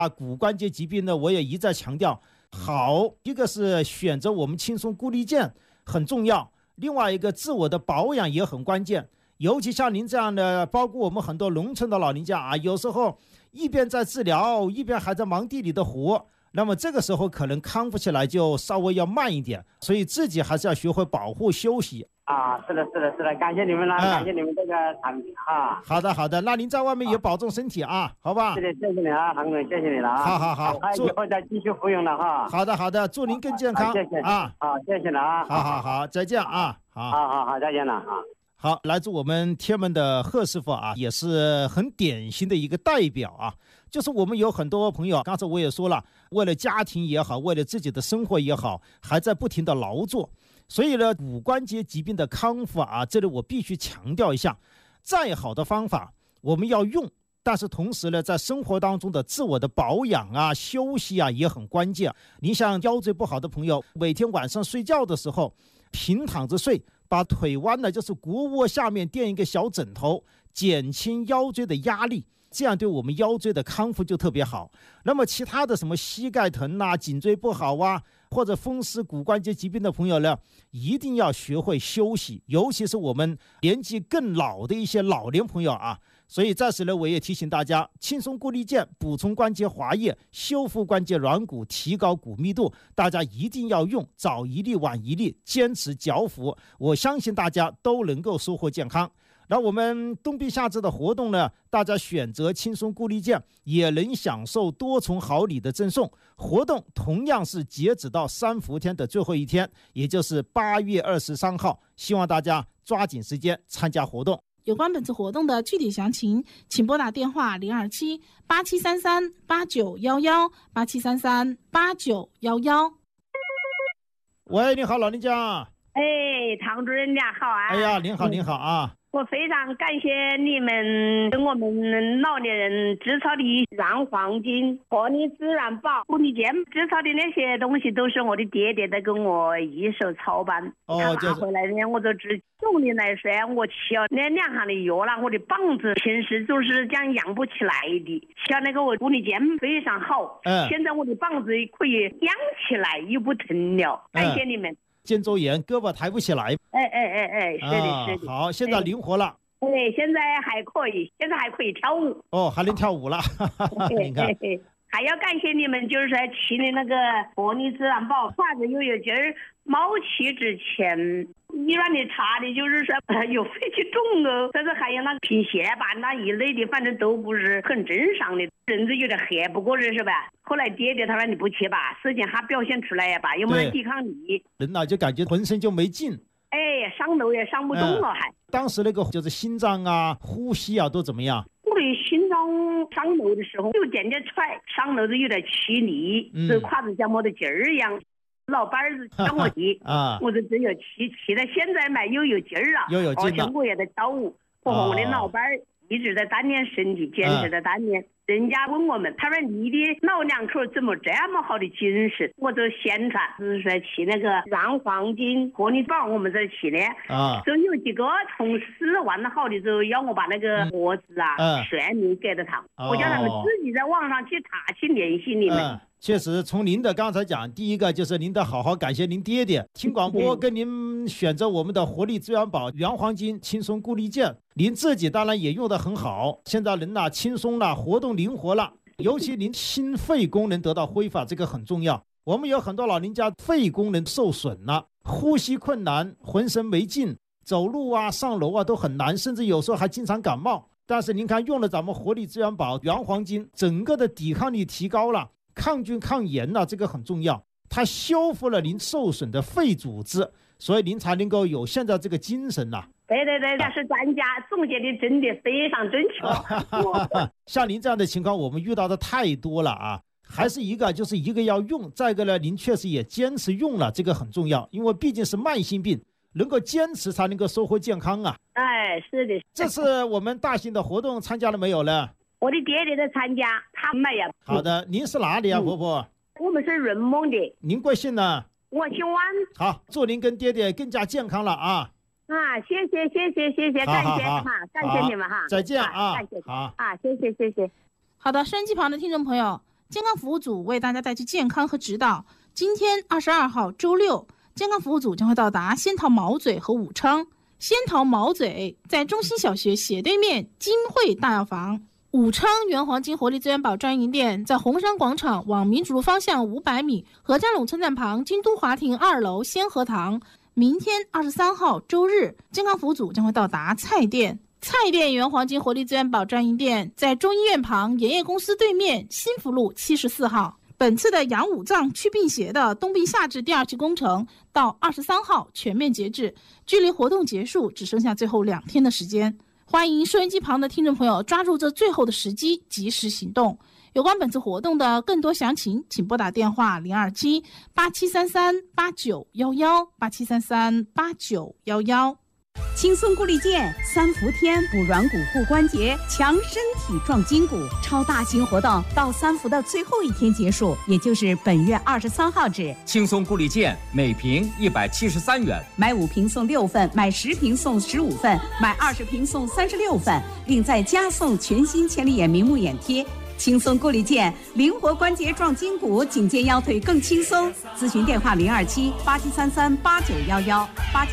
骨关节疾病呢，我也一再强调，好，一个是选择我们轻松固力健很重要，另外一个自我的保养也很关键。尤其像您这样的，包括我们很多农村的老人家有时候一边在治疗，一边还在忙地里的活，那么这个时候可能康复起来就稍微要慢一点，所以自己还是要学会保护休息。 是的，感谢你们了，感谢你们这个产品好的，那您在外面也保重身体好吧？ 谢谢你唐总，谢谢你了好， 以后再继续服用了好的，祝您更健康。 谢谢谢谢了好，再见好，再见了好，来自我们天门的贺师傅也是很典型的一个代表就是我们有很多朋友，刚才我也说了，为了家庭也好，为了自己的生活也好，还在不停的劳作。所以呢，骨关节疾病的康复这里我必须强调一下，再好的方法我们要用，但是同时呢，在生活当中的自我的保养休息也很关键。你像腰椎不好的朋友，每天晚上睡觉的时候平躺着睡，把腿弯呢，就是腘窝下面垫一个小枕头，减轻腰椎的压力，这样对我们腰椎的康复就特别好。那么其他的什么膝盖疼颈椎不好或者风湿骨关节疾病的朋友呢，一定要学会休息，尤其是我们年纪更老的一些老年朋友所以在此呢，我也提醒大家，轻松固力健补充关节滑液，修复关节软骨，提高骨密度，大家一定要用，早一粒晚一粒，坚持嚼服，我相信大家都能够收获健康。那我们冬病夏治的活动呢，大家选择轻松固力健也能享受多重好礼的赠送。活动同样是截止到3伏天的最后一天，也就是8月23号，希望大家抓紧时间参加活动。 有关本次活动的具体详情，请拨打电话027-8733-8911 8733-8911。 喂，你好，老人家。 唐主任家好哎呀，您好我非常感谢你们跟我们老年人制造的软黄金、活力自然宝、固力健制造的那些东西，都是我的爹爹在跟我一手操办。他拿回来呢，我就只用力来说，我吃了那2行的药了，我的膀子平时就是这样扬不起来的，吃了那个固力健非常好。现在我的膀子可以扬起来，又不疼了。感谢你们。 肩周炎，胳膊抬不起来。 是的。 好，现在灵活了。 现在还可以，跳舞。 还能跳舞了。你看。 还要感谢你们，就是说吃的那个活力自然宝，爪子又有劲儿，冒气之前一软的差的，就是说有肺气肿但是还有那贫血那一类的，反正都不是很正常的，人子有点黑不过人是吧？后来爹爹他说你不去吧，事情还表现出来吧，有没有抵抗力？ 人就感觉浑身就没劲。 上楼也上不动了还。 当时那个就是心脏呼吸都怎么样？ 我的心脏上楼的时候有点喘，上楼就有点吃力，就胯子像没得劲儿一样。老伴儿让我骑我就只有骑到现在嘛又有劲儿了，而且我也在跳舞。我的老伴儿一直在锻炼身体，坚持在锻炼。人家问我们，他说你的老两口怎么这么好的精神？我就宣传，就是说吃那个软黄金、活力宝，我们在吃呢。就有几个同事玩得好的，就要我把那个盒子全名给了他，我叫他们自己在网上去查去联系你们。 确实，从您的刚才讲，第一个就是您得好好感谢您爹爹，听广播跟您选择我们的活力资源宝原黄金轻松固力健，您自己当然也用得很好，现在人轻松了，活动灵活了，尤其您心肺功能得到恢复，这个很重要。我们有很多老人家肺功能受损了，呼吸困难，浑身没劲，走路上楼都很难，甚至有时候还经常感冒。但是您看用了咱们活力资源宝原黄金，整个的抵抗力提高了，抗菌抗炎这个很重要，它修复了您受损的肺组织，所以您才能够有现在这个精神对，他是专家，总结的真的非常正确。 像您这样的情况我们遇到的太多了还是就是一个要用，再一个呢，您确实也坚持用了，这个很重要，因为毕竟是慢性病，能够坚持才能够收获健康是的。 这次我们大型的活动参加了没有呢？ 我的爹爹在参加，他没有。 好的，您是哪里婆婆？ 我们是润梦的。 您贵姓呢？ 我姓王。 好，祝您跟爹爹更加健康了谢谢，感谢感谢你们再见感谢谢谢。 好的，收音机旁的听众朋友， 健康服务组为大家带去健康和指导。今天22号周六，健康服务组将会到达仙桃毛嘴和武昌。仙桃毛嘴在中心小学斜对面金汇大药房，武昌原黄金活力资源宝专营店在红山广场往民主路方向500米，何家垄村站旁京都华庭2楼仙和堂。明天23号周日，健康服务组将会到达蔡店。蔡店原黄金活力资源宝专营店在中医院旁盐业公司对面新福路74号。本次的养五脏祛病邪的冬病夏治第2期工程到23号全面截止，距离活动结束只剩下最后2天的时间。欢迎收音机旁的听众朋友抓住这最后的时机，及时行动。有关本次活动的更多详情，请拨打电话027-8733-8911 8733-8911。 轻松固力健3伏天补软骨护关节，强身体壮筋骨，超大型活动到3伏的最后一天结束，也就是本月23号止。 轻松固力健每瓶173元， 买5瓶送6份，买10瓶送15份，买20瓶送36份，另再加送全新千里眼明目眼贴。轻松固力健，灵活关节壮筋骨，颈肩腰腿更轻松。咨询电话027-8733-8911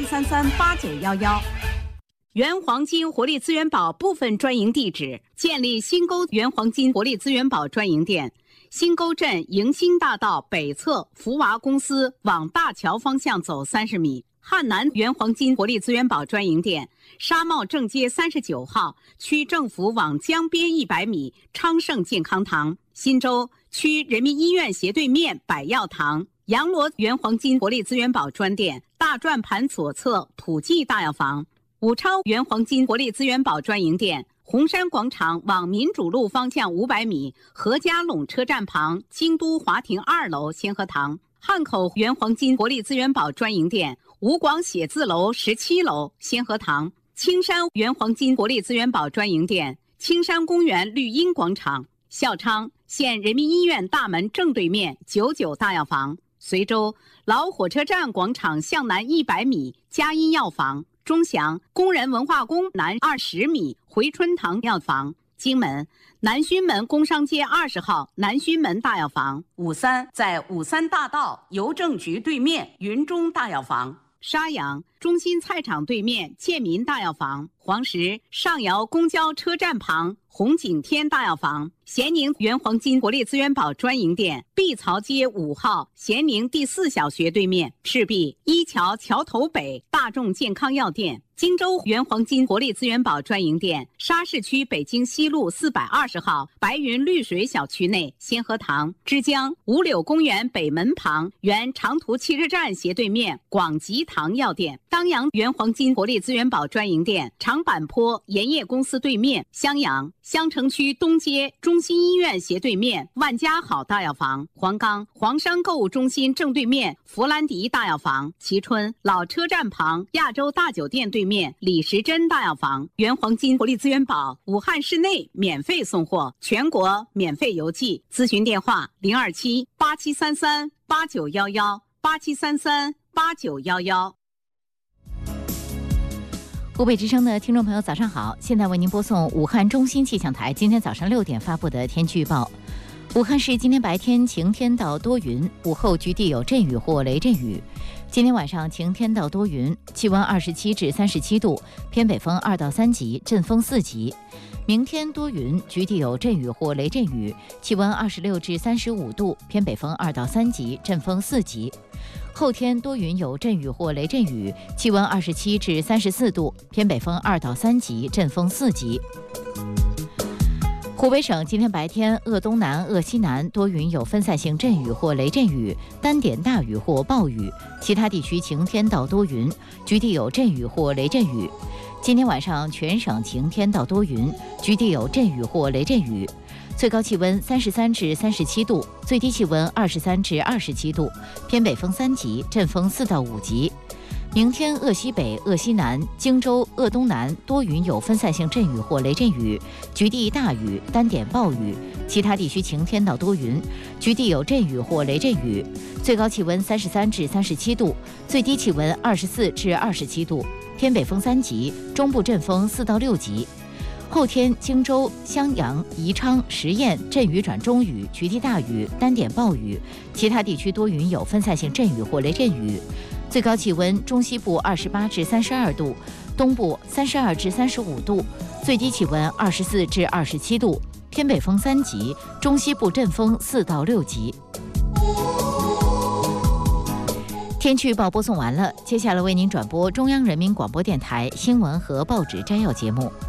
8733-8911。原黄金活力资源宝部分专营地址：建立新沟原黄金活力资源宝专营店，新沟镇迎新大道北侧福娃公司往大桥方向走30米。汉南原黄金活力资源宝专营店，沙帽正街39号，区政府往江边100米，昌盛健康堂。新洲区人民医院斜对面百药堂。阳罗原黄金活力资源宝专店，大转盘左侧普济大药房。武昌原黄金活力资源宝专营店，红山广场往民主路方向500米，何家垄车站旁京都华庭2楼仙和堂。汉口原黄金活力资源宝专营店，吴广写字楼17楼仙和堂。青山原黄金活力资源宝专营店，青山公园绿荫广场。孝昌县人民医院大门正对面99大药房。随州老火车站广场向南100米嘉医药房。钟祥工人文化宫南20米回春堂药房。荆门南圩门工商街20号南圩门大药房。武三在武三大道邮政局对面云中大药房。沙阳中心菜场对面建民大药房。黄石上窑公交车站旁红景天大药房。咸宁原黄金活力资源宝专营店，碧槽街5号咸宁第4小学对面。赤壁一桥桥头北大众健康药店。荆州原黄金活力资源宝专营店，沙市区北京西路420号白云绿水小区内仙和堂。枝江五柳公园北门旁原长途汽车站斜对面广吉堂药店。当阳原黄金活力资源宝专营店，长坂坡盐业公司对面。襄阳襄城区东街中心医院斜对面万家好大药房。黄冈黄山购物中心正对面弗兰迪大药房。蕲春老车站旁亚洲大酒店对面李时珍大药房。原黄金活力资源宝武汉市内免费送货，全国免费邮寄。咨询电话027-8733-8911 8733-8911。 湖北之声的听众朋友早上好，现在为您播送武汉中心气象台今天早上6点发布的天气预报。武汉市今天白天晴天到多云，午后局地有阵雨或雷阵雨。今天晚上晴天到多云，气温27至37度，偏北风2到3级，阵风4级。明天多云，局地有阵雨或雷阵雨，气温26至35度，偏北风2到3级，阵风4级。后天多云有阵雨或雷阵雨，气温27至34度，偏北风2到3级，阵风4级。湖北省今天白天鄂东南、鄂西南多云有分散性阵雨或雷阵雨，单点大雨或暴雨，其他地区晴天到多云，局地有阵雨或雷阵雨。今天晚上全省晴天到多云，局地有阵雨或雷阵雨，最高气温33至37度，最低气温23至27度，偏北风3级，阵风4到5级。明天鄂西北、鄂西南、荆州、鄂东南多云有分散性阵雨或雷阵雨，局地大雨，单点暴雨，其他地区晴天到多云，局地有阵雨或雷阵雨，最高气温33至37度，最低气温24至27度，偏北风3级，中部阵风4到6级。 后天荆州、襄阳、宜昌、十堰阵雨转中雨，局地大雨，单点暴雨，其他地区多云有分散性阵雨或雷阵雨。最高气温中西部28至32度，东部32至35度，最低气温24至27度，偏北风3级，中西部阵风4到6级。天气预报播送完了，接下来为您转播中央人民广播电台新闻和报纸摘要节目。